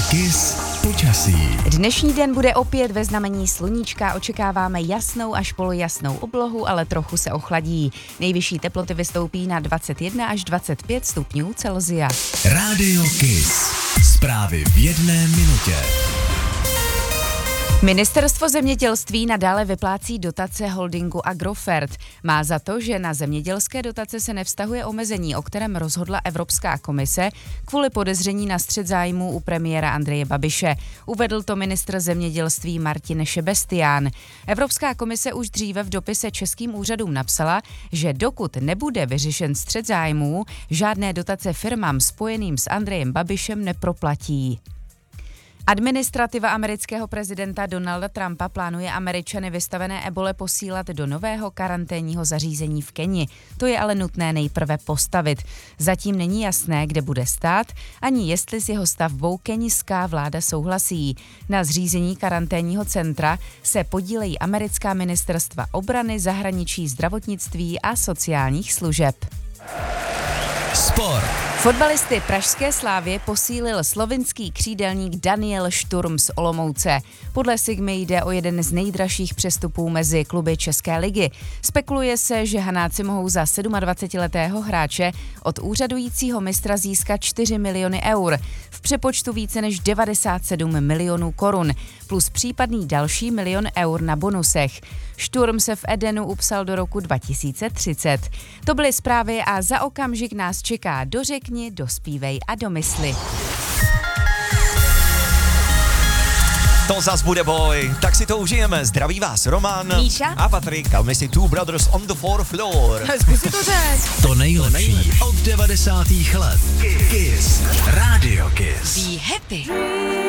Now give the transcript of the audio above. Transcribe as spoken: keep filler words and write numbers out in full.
Kiss počasí. Dnešní den bude opět ve znamení sluníčka, očekáváme jasnou až polojasnou oblohu, ale trochu se ochladí. Nejvyšší teploty vystoupí na dvacet jedna až dvacet pět stupňů Celsia. Rádio Kiss. Zprávy v jedné minutě. Ministerstvo zemědělství nadále vyplácí dotace holdingu Agrofert. Má za to, že na zemědělské dotace se nevztahuje omezení, o kterém rozhodla Evropská komise kvůli podezření na střet zájmů u premiéra Andreje Babiše. Uvedl to ministr zemědělství Martin Šebestián. Evropská komise už dříve v dopise českým úřadům napsala, že dokud nebude vyřešen střet zájmů, žádné dotace firmám spojeným s Andrejem Babišem neproplatí. Administrativa amerického prezidenta Donalda Trumpa plánuje Američany vystavené ebole posílat do nového karanténního zařízení v Keni. To je ale nutné nejprve postavit. Zatím není jasné, kde bude stát, ani jestli s jeho stavbou keňská vláda souhlasí. Na zřízení karanténního centra se podílejí americká ministerstva obrany, zahraničí, zdravotnictví a sociálních služeb. Sport. Fotbalisty pražské Slávie posílil slovinský křídelník Daniel Šturm z Olomouce. Podle Sigmy jde o jeden z nejdražších přestupů mezi kluby České ligy. Spekuluje se, že Hanáci mohou za dvacetisedmiletého hráče od úřadujícího mistra získat čtyři miliony eur, v přepočtu více než devadesát sedm milionů korun, plus případný další milion eur na bonusech. Šturm se v Edenu upsal do roku dva tisíce třicet. To byly zprávy a za okamžik nás čeká Dořekni, dospívej a domysli. To zas bude boj, tak si to užijeme. Zdraví vás Roman, Míša a Patrik, a my si Two Brothers on the Fourth Floor. Zkus si to říct. To nejlepší od devadesátých let. Kiss. Rádio Kiss. Be happy.